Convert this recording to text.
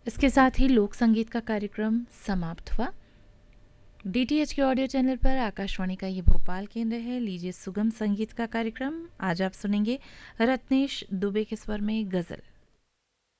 इसके साथ ही लोक संगीत का कार्यक्रम समाप्त हुआ। डीटीएच के ऑडियो चैनल पर आकाशवाणी का ये भोपाल केंद्र है। लीजिए सुगम संगीत का कार्यक्रम। आज आप सुनेंगे रत्नेश दुबे के स्वर में गज़ल।